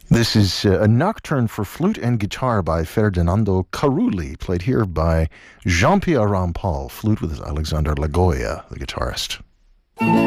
This is a nocturne for flute and guitar by Ferdinando Carulli, played here by Jean-Pierre Rampal, flute with Alexander Lagoya, the guitarist.